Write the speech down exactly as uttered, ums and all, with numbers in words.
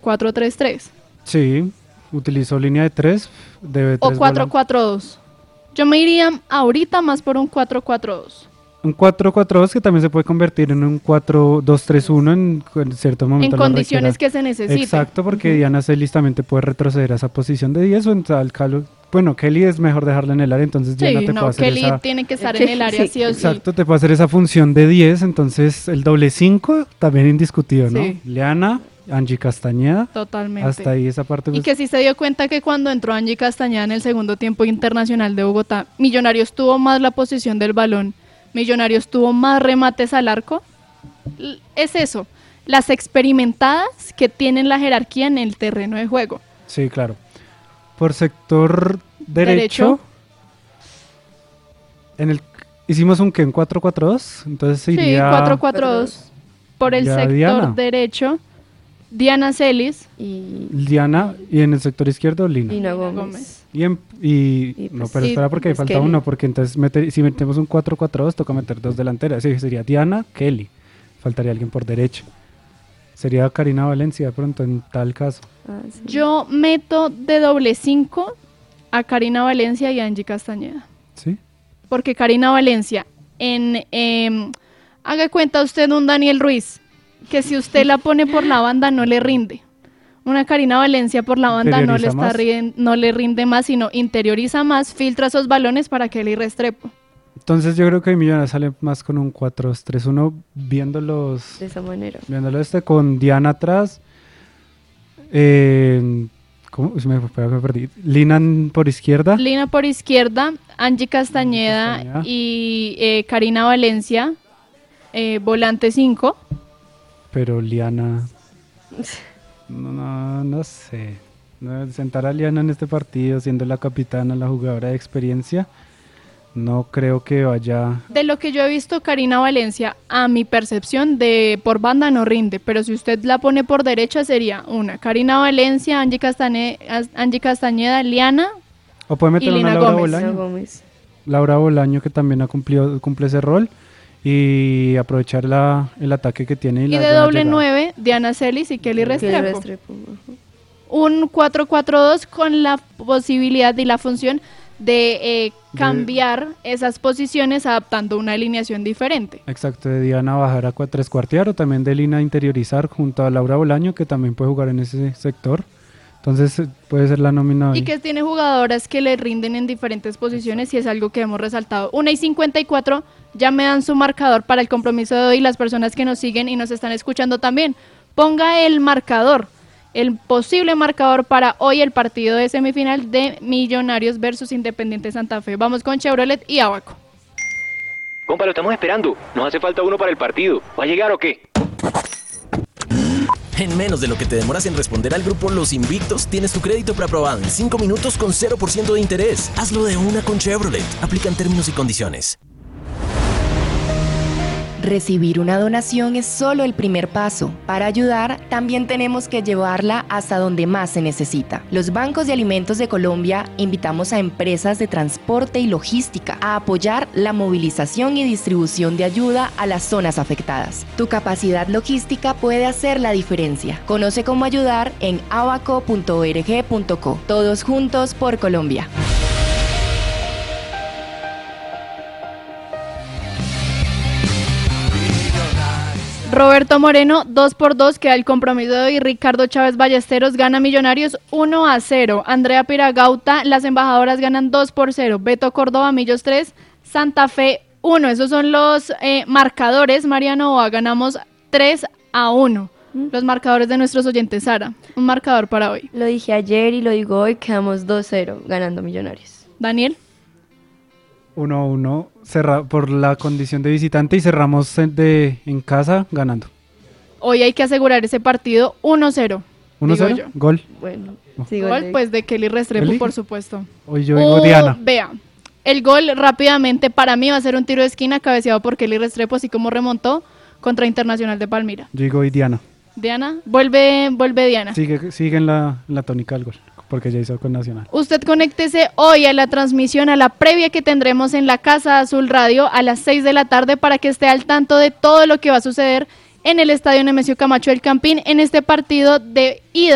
cuatro tres tres. Sí, utilizó línea de tres. De O tres cuatro cuatro dos. Yo me iría ahorita más por un cuatro cuatro dos. Un cuatro cuatro dos que también se puede convertir en un cuatro dos tres uno en, en cierto momento. En condiciones que se necesiten. Exacto, porque uh-huh. Diana Celis también te puede retroceder a esa posición de diez o en tal caso. Bueno, Kelly es mejor dejarla en el área, entonces Diana sí, te no, puede hacer Kelly esa... tiene que estar en el área sí, sí o sí. Exacto, te puede hacer esa función de diez, entonces el doble cinco también indiscutido, ¿no? Sí. Liana, Angie Castañeda. Totalmente. Hasta ahí esa parte. Pues... Y que sí se dio cuenta que cuando entró Angie Castañeda en el segundo tiempo internacional de Bogotá, Millonarios tuvo más la posición del balón, Millonarios tuvo más remates al arco. Es eso, las experimentadas que tienen la jerarquía en el terreno de juego. Sí, claro. Por sector derecho, derecho. En el, hicimos un que en cuatro cuatro dos, entonces iría... Sí, cuatro cuatro dos. Por el sector Diana. derecho, Diana Celis. Y Diana, y en el sector izquierdo, Lina. Lina Gómez. Gómez. Y, en, y, y no, pues, pero sí, espera porque ahí pues falta Kelly. uno, porque entonces meter, si metemos un cuatro cuatro dos toca meter dos delanteras, sí, sería Diana, Kelly, faltaría alguien por derecha. Sería Karina Valencia de pronto en tal caso. Ah, sí. Yo meto de doble cinco a Karina Valencia y a Angie Castañeda. ¿Sí? Porque Karina Valencia, en eh, haga cuenta usted un Daniel Ruiz, que si usted la pone por la banda no le rinde. Una Karina Valencia por la banda no le, está rien, no le rinde más, sino interioriza más, filtra esos balones para Kelly Restrepo. Entonces yo creo que Millonarios sale más con un cuatro dos tres uno viéndolos... De esa manera. Viéndolo este con Diana atrás. Eh, ¿Cómo? Uy, me, me perdí. Lina por izquierda. Lina por izquierda, Angie Castañeda, Castañeda. y eh, Karina Valencia, eh, volante cinco. Pero Liana... No, no, no sé. No, sentar a Liana en este partido, siendo la capitana, la jugadora de experiencia, no creo que vaya... De lo que yo he visto, Karina Valencia, a mi percepción, de por banda no rinde, pero si usted la pone por derecha sería una Karina Valencia, Angie Castañeda, Angie Castañeda, Liana. O puede meter y una Lina Laura Gómez. Bolaño. Lina Gómez. Laura Bolaño, que también ha cumplido, cumple ese rol. Y aprovechar la, el ataque que tiene. Y, Y la de buena doble llegada. nueve, Diana Celis y Kelly Kelly Restrepo. Restrepo, ajá. Un cuatro cuatro dos con la posibilidad y la función de eh, cambiar de... esas posiciones adaptando una alineación diferente. Exacto, de Diana bajar a cua- tres cuartear o también de Lina interiorizar junto a Laura Bolaño, que también puede jugar en ese sector. Entonces eh, puede ser la nómina hoy. Y que tiene jugadoras que le rinden en diferentes posiciones y es algo que hemos resaltado. una y cincuenta y cuatro, ya me dan su marcador para el compromiso de hoy. Las personas que nos siguen y nos están escuchando también, ponga el marcador, el posible marcador para hoy, el partido de semifinal de Millonarios versus Independiente Santa Fe. Vamos con Chevrolet y Abaco. Compa, lo estamos esperando. Nos hace falta uno para el partido. ¿Va a llegar o qué? En menos de lo que te demoras en responder al grupo Los Invictos, tienes tu crédito preaprobado en cinco minutos con cero por ciento de interés. Hazlo de una con Chevrolet. Aplican términos y condiciones. Recibir una donación es solo el primer paso. Para ayudar, también tenemos que llevarla hasta donde más se necesita. Los bancos de alimentos de Colombia invitamos a empresas de transporte y logística a apoyar la movilización y distribución de ayuda a las zonas afectadas. Tu capacidad logística puede hacer la diferencia. Conoce cómo ayudar en abaco punto org punto co. Todos juntos por Colombia. Roberto Moreno, dos por dos, queda el compromiso de hoy. Ricardo Chávez Ballesteros gana Millonarios uno a cero. Andrea Piragauta, las embajadoras ganan dos por cero. Beto Córdoba, Millos tres, Santa Fe uno. Esos son los eh, marcadores. Mariano Oa, ganamos tres a uno. ¿Mm? Los marcadores de nuestros oyentes. Sara, un marcador para hoy. Lo dije ayer y lo digo hoy, quedamos dos cero ganando Millonarios. Daniel. uno a uno cerra por la condición de visitante y cerramos en, de, en casa ganando. Hoy hay que asegurar ese partido uno cero. uno cero, gol. Bueno, No. sí, Gol, de... pues de Kelly Restrepo, ¿Kelly? por supuesto. Hoy yo digo Oh, Diana. Vea, el gol rápidamente para mí va a ser un tiro de esquina cabeceado por Kelly Restrepo, así como remontó contra Internacional de Palmira. Yo digo hoy Diana. Diana, vuelve, vuelve Diana. Sigue, sigue en la, la tónica del gol, porque ya hizo con Nacional. Usted conéctese hoy a la transmisión, a la previa que tendremos en la Casa Azul Radio a las seis de la tarde para que esté al tanto de todo lo que va a suceder en el Estadio Nemesio Camacho del Campín en este partido de ida.